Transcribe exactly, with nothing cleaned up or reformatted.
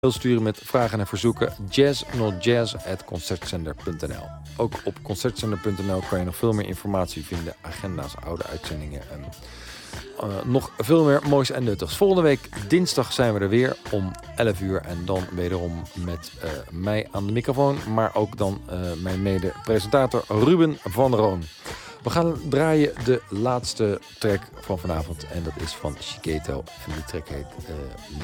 sturen met vragen en verzoeken. jazz not jazz at concertzender punt n l. Ook op concertzender punt n l kan je nog veel meer informatie vinden. Agenda's, oude uitzendingen en uh, nog veel meer moois en nuttigs. Volgende week dinsdag zijn we er weer om elf uur. En dan wederom met uh, mij aan de microfoon. Maar ook dan uh, mijn mede-presentator Ruben van Roon. We gaan draaien de laatste track van vanavond. En dat is van Chiquito. En die track heet... Uh,